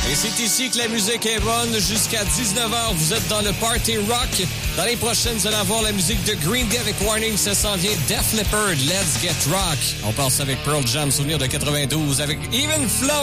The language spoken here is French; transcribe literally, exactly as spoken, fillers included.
Et c'est ici que la musique est bonne. Jusqu'à dix-neuf heures, vous êtes dans le Party Rock. Dans les prochaines, vous allez avoir la musique de Green Day avec Warning. Ça s'en vient. Def Leppard, Let's Get Rock. On passe avec Pearl Jam, souvenir de quatre-vingt-douze, avec Even Flow.